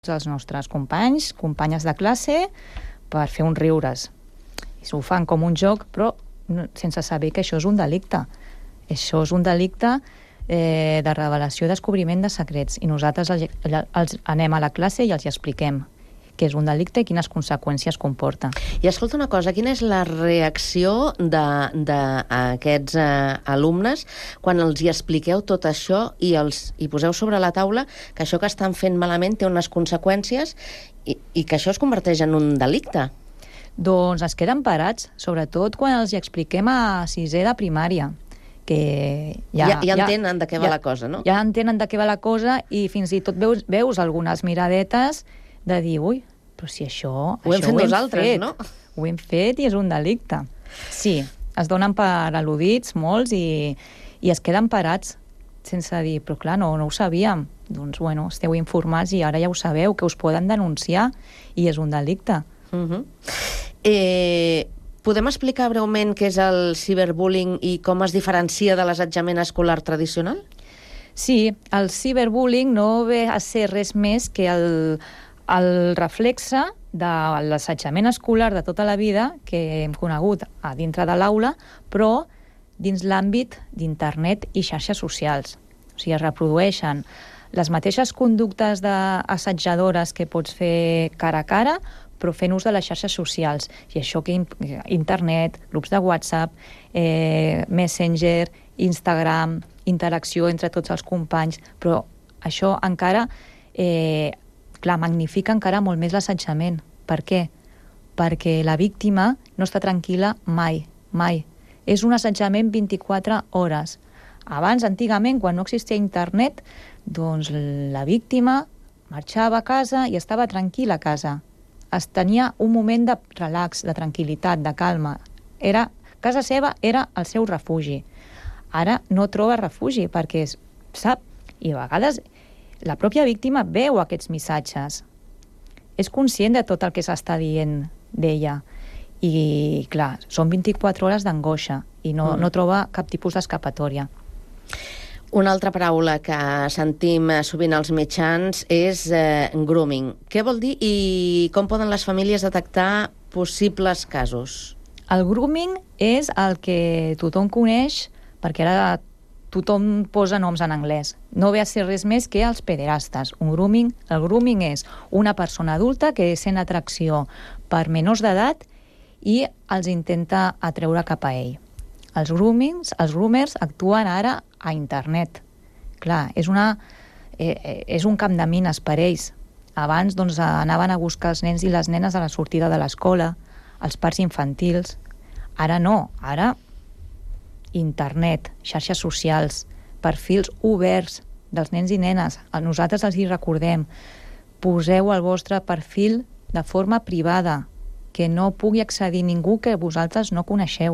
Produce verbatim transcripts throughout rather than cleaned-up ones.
els nostres companys, companyes de classe, per fer uns riures. I s'ho fan com un joc, però sense saber que això és un delicte. Això és un delicte eh, de revelació i descobriment de secrets. I nosaltres els, els anem a la classe i els expliquem què és un delicte i quines conseqüències comporta. I escolta una cosa, quina és la reacció d'aquests eh, alumnes quan els hi expliqueu tot això i els hi poseu sobre la taula que això que estan fent malament té unes conseqüències i, i que això es converteix en un delicte? Doncs es queden parats, sobretot quan els hi expliquem a sisè de primària, que ja, ja, ja entenen ja, de què va ja, la cosa, no? Ja entenen de què va la cosa i fins i tot veus, veus algunes miradetes de dir, ui, però si això... Ho hem això fet ho hem nosaltres, fet, no? Ho hem fet i és un delicte. Sí, es donen per al·ludits molts i, i es queden parats sense dir, però clar, no, no ho sabíem. Doncs, bueno, esteu informats i ara ja ho sabeu, que us poden denunciar i és un delicte. Uh -huh. eh, podem explicar breument què és el ciberbullying i com es diferencia de l'assetjament escolar tradicional? Sí, el ciberbullying no ve a ser res més que el, el reflexe de l'assetjament escolar de tota la vida que hem conegut a dintre de l'aula, però dins l'àmbit d'internet i xarxes socials. O sigui, es reprodueixen les mateixes conductes d'assetjadores que pots fer cara a cara, però fent ús de les xarxes socials. I això que internet, grups de WhatsApp, eh, Messenger, Instagram, interacció entre tots els companys, però això encara, eh, clar, magnifica encara molt més l'assetjament. Per què? Perquè la víctima no està tranquil·la mai, mai. És un assetjament vint-i-quatre hores. Abans, antigament, quan no existia internet, doncs la víctima marxava a casa i estava tranquil·la a casa. Es tenia un moment de relax, de tranquil·litat, de calma. Era, casa seva era el seu refugi. Ara no troba refugi perquè sap, i a vegades la pròpia víctima veu aquests missatges. És conscient de tot el que s'està dient d'ella. I, clar, són vint-i-quatre hores d'angoixa i no, mm. no troba cap tipus d'escapatòria. Una altra paraula que sentim sovint als mitjans és eh, grooming. Què vol dir i com poden les famílies detectar possibles casos? El grooming és el que tothom coneix perquè ara tothom posa noms en anglès. No ve a ser res més que els pederastes. Un grooming, el grooming és una persona adulta que sent atracció per menors d'edat i els intenta atreure cap a ell. Els groomings, els groomers actuen ara a internet. Clar, és, una, eh, és un camp de mines per ells. Abans doncs, anaven a buscar els nens i les nenes a la sortida de l'escola, als parcs infantils. Ara no, ara internet, xarxes socials, perfils oberts dels nens i nenes. A nosaltres els hi recordem, poseu el vostre perfil de forma privada, que no pugui accedir ningú que vosaltres no coneixeu.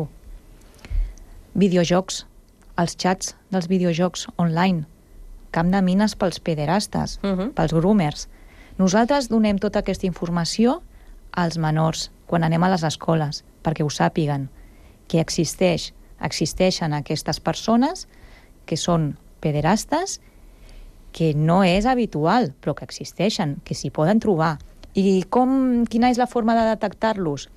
Videojocs, els xats dels videojocs online, camp de mines pels pederastes, uh-huh. pels groomers. Nosaltres donem tota aquesta informació als menors quan anem a les escoles, perquè ho sàpiguen, que existeix existeixen aquestes persones que són pederastes, que no és habitual, però que existeixen, que s'hi poden trobar. I com, quina és la forma de detectar-los?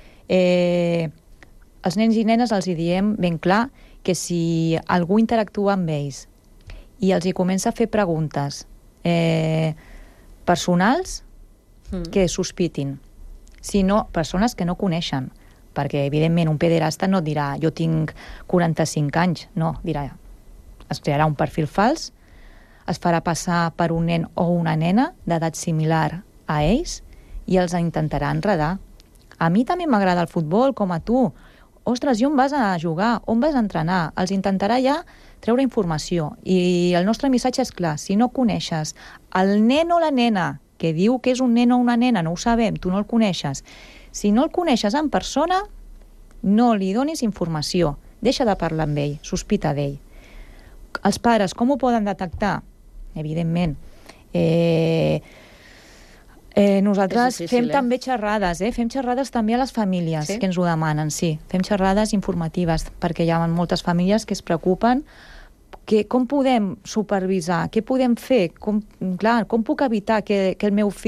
Eh, els nens i nenes els hi diem ben clar que si algú interactua amb ells i els hi comença a fer preguntes eh, personals, mm. que sospitin. Si no, persones que no coneixen, perquè, evidentment, un pederasta no et dirà jo tinc quaranta-cinc anys, no, dirà, es crearà un perfil fals, es farà passar per un nen o una nena d'edat similar a ells i els intentarà enredar. A mi també m'agrada el futbol, com a tu. Ostres, i on vas a jugar? On vas a entrenar? Els intentarà ja treure informació. I el nostre missatge és clar, si no coneixes el nen o la nena que diu que és un nen o una nena, no ho sabem, tu no el coneixes, si no el coneixes en persona, no li donis informació. Deixa de parlar amb ell, sospita d'ell. Els pares, com ho poden detectar? Evidentment. Eh, eh, nosaltres difícil, fem eh? també xerrades, eh? fem xerrades també a les famílies, sí? que ens ho demanen, sí. Fem xerrades informatives, perquè hi ha moltes famílies que es preocupen que, com podem supervisar? Què podem fer? Com, clar, com puc evitar que, que el meu fill